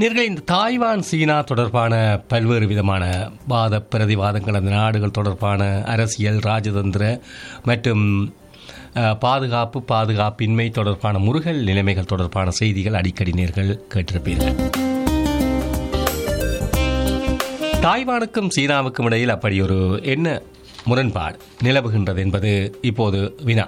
நேயர்களே, இந்த தாய்வான் சீனா தொடர்பான பல்வேறு விதமான வாத பிரதிவாதங்கள், அந்த நாடுகள் தொடர்பான அரசியல், ராஜதந்திர மற்றும் பாதுகாப்பின்மை தொடர்பான முருகல் நிலைமைகள் தொடர்பான செய்திகள் அடிக்கடி நேயர்கள் கேட்டிருப்பீர்கள். தாய்வானுக்கும் சீனாவுக்கும் இடையில் அப்படி ஒரு என்ன முரண்பாடு நிலவுகின்றது என்பது இப்போது வினா.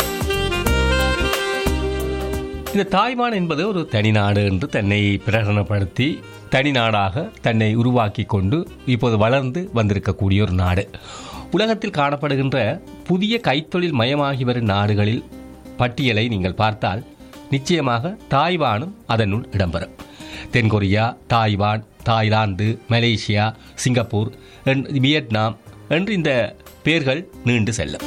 இந்த தாய்வான் என்பது ஒரு தனி நாடு என்று தன்னை பிரகடனப்படுத்தி தனி நாடாக தன்னை உருவாக்கி கொண்டு இப்போது வளர்ந்து வந்திருக்கக்கூடிய ஒரு நாடு. உலகத்தில் காணப்படுகின்ற புதிய கைத்தொழில் மயமாகி வரும் நாடுகளில் பட்டியலை நீங்கள் பார்த்தால் நிச்சயமாக தாய்வானும் அதனுள் இடம்பெறும். தென்கொரியா, Taiwan, Thailand, Malaysia, Singapore, Vietnam என்று இந்த பெயர்கள் நீண்டு செல்லும்.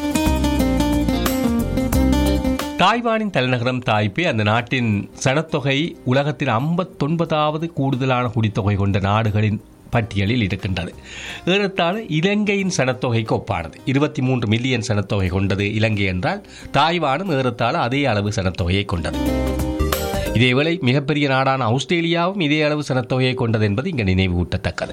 தாய்வானின் தலைநகரம் தாய்பே அந்த நாட்டின் சனத்தொகை உலகத்தில் 59வது கூடுதலான குடித்தொகை கொண்ட நாடுகளின் பட்டியலில் இருக்கின்றது. ஏறத்தாழ இலங்கையின் சனத்தொகைக்கு ஒப்பானது. 23 மில்லியன் சனத்தொகை கொண்டது இலங்கை என்றால் தாய்வானும் ஏறத்தாழ அதே அளவு சனத்தொகையை கொண்டது. இதேவேளை மிகப்பெரிய நாடான ஆஸ்திரேலியாவும் இதே அளவு சனத்தொகையை கொண்டது என்பது இங்கு நினைவூட்டத்தக்கது.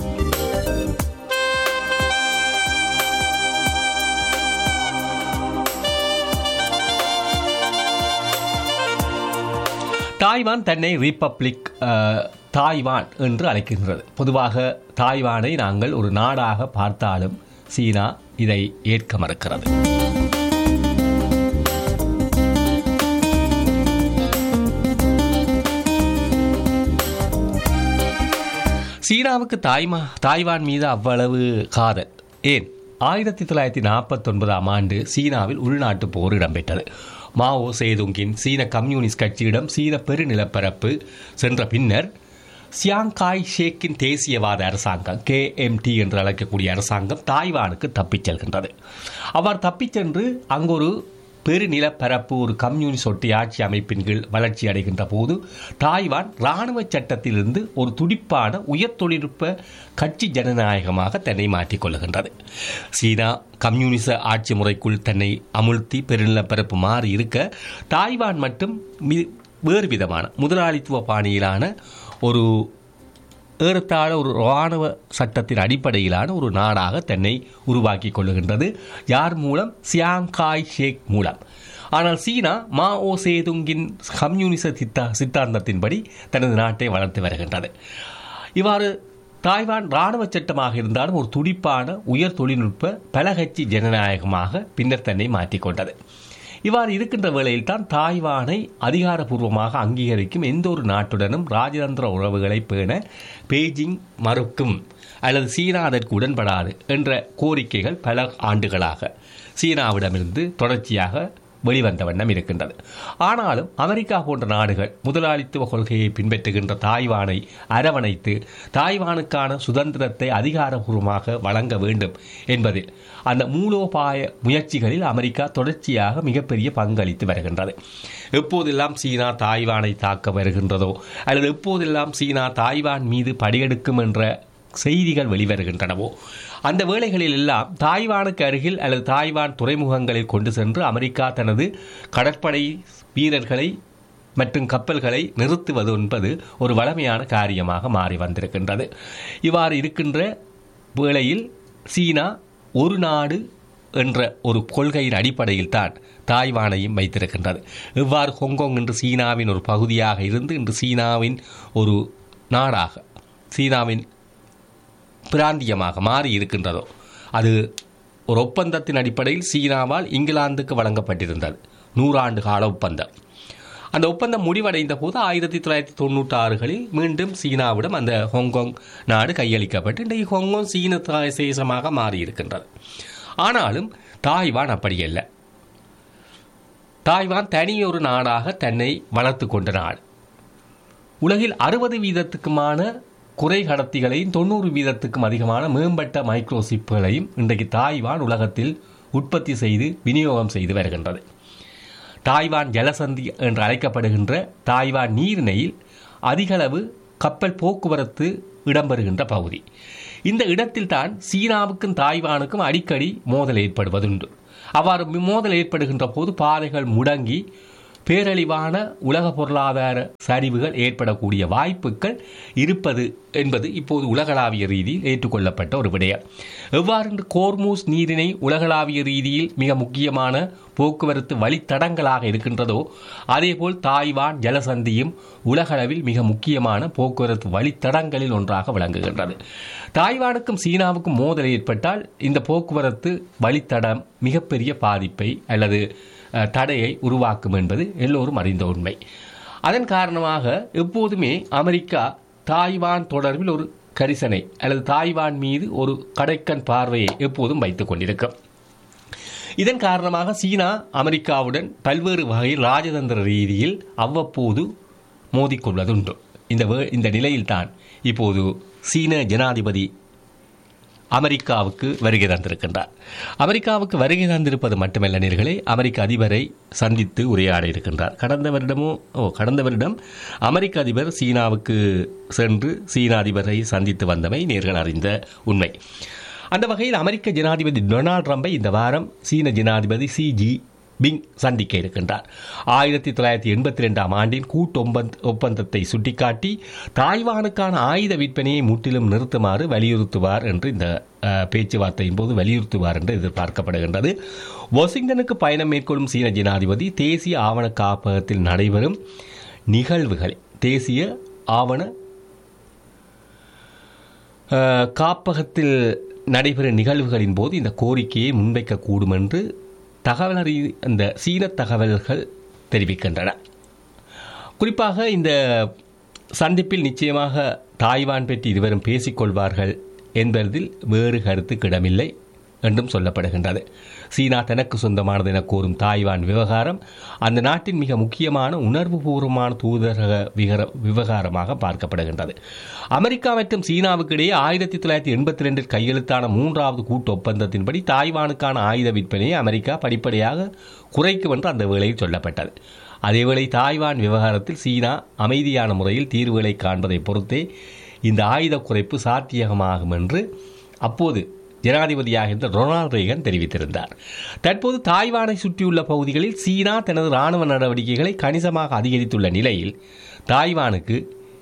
தாய்வான் தன்னை ரிப்பப்ளிக் தாய்வான் என்று அழைக்கின்றது. பொதுவாக தாய்வானை நாங்கள் ஒரு நாடாக பார்த்தாலும் சீனா இதை ஏற்க மறுக்கிறது. சீனாவுக்கு தாய்வான் மீது அவ்வளவு காதல் ஏன்? 1949ஆம் ஆண்டு சீனாவில் உள்நாட்டு போர் இடம்பெற்றது. மாவோ சேதுங்கின் சீன கம்யூனிஸ்ட் கட்சியிடம் சீன பெருநிலப்பரப்பு சென்ற பின்னர் சியாங்காய் ஷேக்கின் தேசியவாத அரசாங்கம் KMT என்று அழைக்கக்கூடிய அரசாங்கம் தாய்வானுக்கு தப்பிச் செல்கின்றது. அவர் தப்பிச் சென்று அங்கொரு பெருநிலப்பரப்பு ஒரு கம்யூனிஸ்ட் ஒட்டி ஆட்சி அமைப்பின் கீழ் வளர்ச்சி அடைகின்ற போது தாய்வான் இராணுவ சட்டத்திலிருந்து ஒரு துடிப்பான உயர் தொழில்நுட்ப கட்சி ஜனநாயகமாக தன்னை மாற்றிக்கொள்ளுகின்றது. சீனா கம்யூனிச ஆட்சி முறைக்குள் தன்னை அமுழ்த்தி பெருநிலப்பரப்பு மாறி இருக்க தாய்வான் மட்டும் வேறு விதமான முதலாளித்துவ பாணியிலான ஒரு ஏறத்தாழ ஒரு இராணுவ சட்டத்தின் அடிப்படையிலான ஒரு நாடாக தன்னை உருவாக்கி கொள்ளுகின்றது. யார் மூலம்? சியாங்காய் ஷேக் மூலம். ஆனால் சீனா மாவோ சேதுங்கின் கம்யூனிச சித்தாந்தத்தின்படி தனது நாட்டை வளர்த்து வருகின்றது. இவ்வாறு தாய்வான் இராணுவ சட்டமாக இருந்தாலும் ஒரு துடிப்பான உயர் தொழில்நுட்ப பலகட்சி ஜனநாயகமாக பின்னர் தன்னை மாற்றிக்கொண்டது. இவ்வாறு இருக்கின்ற வேளையில் தான் தாய்வானை அதிகாரப்பூர்வமாக அங்கீகரிக்கும் எந்த ஒரு நாட்டுடனும் ராஜதந்திர உறவுகளை பேண பெய்ஜிங் மறுக்கும் அல்லது சீனா அதற்கு உடன்படாது என்ற கோரிக்கைகள் பல ஆண்டுகளாக சீனாவிடமிருந்து தொடர்ச்சியாக வெளிவந்த வண்ணம் இருக்கின்றது. ஆனாலும் அமெரிக்கா போன்ற நாடுகள் முதலாளித்துவ கொள்கையை பின்பற்றுகின்ற தாய்வானை அரவணைத்து தாய்வானுக்கான சுதந்திரத்தை அதிகாரப்பூர்வமாக வழங்க வேண்டும் என்பதில் அந்த மூலோபாய முயற்சிகளில் அமெரிக்கா தொடர்ச்சியாக மிகப்பெரிய பங்களித்து வருகின்றது. எப்போதெல்லாம் சீனா தாய்வானை தாக்க வருகின்றதோ அல்லது எப்போதெல்லாம் சீனா தாய்வான் மீது படையெடுக்கும் என்ற செய்திகள் வெளிவருகின்றனவோ அந்த வேளைகளில் எல்லாம் தாய்வானுக்கு அருகில் அல்லது தாய்வான் துறைமுகங்களில் கொண்டு சென்று அமெரிக்கா தனது கடற்படை வீரர்களை மற்றும் கப்பல்களை நிறுத்துவது என்பது ஒரு வழமையான காரியமாக மாறி வந்திருக்கின்றது. இவ்வாறு இருக்கின்ற வேளையில் சீனா ஒரு நாடு என்ற ஒரு கொள்கையின் அடிப்படையில் தான் தாய்வானையும் வைத்திருக்கின்றது. இவ்வாறு ஹாங்காங் என்று சீனாவின் ஒரு பகுதியாக இருந்து இன்று சீனாவின் ஒரு நாடாக சீனாவின் பிராந்தியமாக மாறி இருக்கின்றதோ அது ஒரு ஒப்பந்தத்தின் அடிப்படையில் சீனாவால் இங்கிலாந்துக்கு வழங்கப்பட்டிருந்தது 100 ஆண்டு கால ஒப்பந்தம். அந்த ஒப்பந்தம் முடிவடைந்த போது 1996களில் மீண்டும் சீனாவிடம் அந்த ஹாங்காங் நாடு கையளிக்கப்பட்டு இன்றைக்கு ஹாங்காங் சீன தேசமாக மாறி இருக்கின்றது. ஆனாலும் தாய்வான் அப்படியல்ல. தாய்வான் தனியொரு நாடாக தன்னை வளர்த்து கொண்ட நாடு. உலகில் 60% குறை கடத்திகளையும் 90% அதிகமான மேம்பட்ட மைக்ரோசிப்புகளையும் இன்றைக்கு தாய்வான் உலகத்தில் உற்பத்தி செய்து விநியோகம் செய்து வருகின்றது. தாய்வான் ஜலசந்தி என்று அழைக்கப்படுகின்ற தாய்வான் நீரிணையில் அதிகளவு கப்பல் போக்குவரத்து இடம்பெறுகின்ற பகுதி. இந்த இடத்தில் தான் சீனாவுக்கும் தாய்வானுக்கும் அடிக்கடி மோதல் ஏற்படுவதுண்டு. அவ்வாறு மோதல் ஏற்படுகின்ற போது பாதைகள் முடங்கி பேரழிவான உலக பொருளாதார சரிவுகள் ஏற்படக்கூடிய வாய்ப்புகள் இருப்பது என்பது இப்போது உலகளாவிய ரீதியில் ஏற்றுக்கொள்ளப்பட்ட ஒரு விடயம். எவ்வாறு கோர்மூஸ் நீரிணை உலகளாவிய ரீதியில் மிக முக்கியமான போக்குவரத்து வழித்தடங்களாக இருக்கின்றதோ அதேபோல் தாய்வான் ஜலசந்தியும் உலகளவில் மிக முக்கியமான போக்குவரத்து வழித்தடங்களில் ஒன்றாக விளங்குகின்றது. தாய்வானுக்கும் சீனாவுக்கும் மோதல் ஏற்பட்டால் இந்த போக்குவரத்து வழித்தடம் மிகப்பெரிய பாதிப்பை அல்லது தடையை உருவாக்கும் என்பது எல்லோரும் அறிந்த உண்மை. அதன் காரணமாக எப்போதுமே அமெரிக்கா தாய்வான் தொடர்பில் ஒரு கரிசனை அல்லது தாய்வான் மீது ஒரு கடைக்கண் பார்வையை எப்போதும் வைத்துக் கொண்டிருக்கும். இதன் காரணமாக சீனா அமெரிக்காவுடன் பல்வேறு வகையில் ராஜதந்திர ரீதியில் அவ்வப்போது மோதிக்கொள்வதுண்டு. இந்த நிலையில்தான் இப்போது சீன ஜனாதிபதி அமெரிக்காவுக்கு வருகை தந்திருக்கின்றார். அமெரிக்காவுக்கு வருகை தந்திருப்பது மட்டுமல்ல நேயர்களே, அமெரிக்க அதிபரை சந்தித்து உரையாட இருக்கின்றார். கடந்த வருடம் அமெரிக்க அதிபர் சீனாவுக்கு சென்று சீன அதிபரை சந்தித்து வந்தமை நேர்கள் அறிந்த உண்மை. அந்த வகையில் அமெரிக்க ஜனாதிபதி டொனால்ட் ட்ரம்பை இந்த வாரம் சீன ஜனாதிபதி ஷி ஜின்பிங் சந்திக்க இருக்கின்றார். 1982 ஆண்டின் கூட்டு ஒப்பந்தத்தை சுட்டிக்காட்டி தாய்வானுக்கான ஆயுத விற்பனையை முற்றிலும் நிறுத்துமாறு வலியுறுத்துவார் என்று இந்த பேச்சுவார்த்தையின் போது வலியுறுத்துவார் என்று எதிர்பார்க்கப்படுகின்றது. வாஷிங்டனுக்கு பயணம் மேற்கொள்ளும் சீன ஜனாதிபதி தேசிய ஆவண காப்பகத்தில் நடைபெறும் நிகழ்வுகளை தேசிய ஆவண காப்பகத்தில் நடைபெறும் நிகழ்வுகளின் போது இந்த கோரிக்கையை முன்வைக்கக்கூடும் என்று அந்த சீன தகவல்கள் தெரிவிக்கின்றன. குறிப்பாக இந்த சந்திப்பில் நிச்சயமாக தாய்வான் பற்றி இருவரும் பேசிக்கொள்வார்கள் என்பதில் வேறு கருத்துக்கிடமில்லை என்றும் சொல்லப்படுகின்றது. சீனா தனக்கு சொந்தமானது என கூறும் தாய்வான் விவகாரம் அந்த நாட்டின் மிக முக்கியமான உணர்வுபூர்வமான தூதரக விவகாரமாக பார்க்கப்படுகின்றது. அமெரிக்கா மற்றும் சீனாவுக்கு இடையே 1982 கையெழுத்தான 3வது கூட்டு ஒப்பந்தத்தின்படி தாய்வானுக்கான ஆயுத விற்பனையை அமெரிக்கா படிப்படியாக குறைக்கும் என்று அந்த வேளையில் சொல்லப்பட்டது. அதேவேளை தாய்வான் விவகாரத்தில் சீனா அமைதியான முறையில் தீர்வுகளை காண்பதை பொறுத்தே இந்த ஆயுத குறைப்பு சாத்தியமாகும் என்று அப்போது ஜனாதிபதியாக இருந்த ரொனால்ட் ரீகன் தெரிவித்திருந்தார். தற்போது தாய்வானை சுற்றியுள்ள பகுதிகளில் சீனா தனது இராணுவ நடவடிக்கைகளை கணிசமாக அதிகரித்துள்ள நிலையில் தாய்வானுக்கு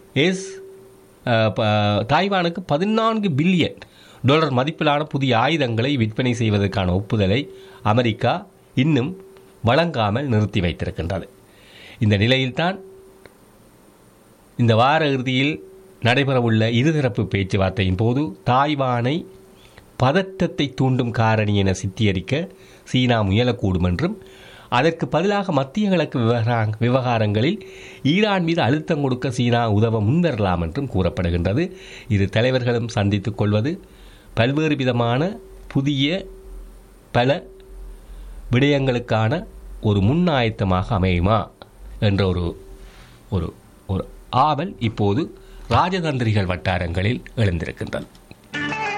$14 பில்லியன் மதிப்பிலான புதிய ஆயுதங்களை விற்பனை செய்வதற்கான ஒப்புதலை அமெரிக்கா இன்னும் வழங்காமல் நிறுத்தி வைத்திருக்கின்றது. இந்த நிலையில்தான் இந்த வார இறுதியில் நடைபெறவுள்ள இருதரப்பு பேச்சுவார்த்தையின் போது தாய்வானை பதற்றத்தை தூண்டும் காரணி என சித்தரிக்க சீனா முயலக்கூடும் என்றும் அதற்கு பதிலாக மத்திய கிழக்கு விவகாரங்களில் ஈரான் மீது அழுத்தம் கொடுக்க சீனா உதவ முன்வரலாம் என்றும் கூறப்படுகின்றது. இரு தலைவர்களும் சந்தித்துக் கொள்வது பல்வேறு விதமான புதிய பல விடயங்களுக்கான ஒரு முன்னாயத்தமாக அமையுமா என்ற ஒரு ஆவல் இப்போது ராஜதந்திரிகள் வட்டாரங்களில் எழுந்திருக்கின்றது.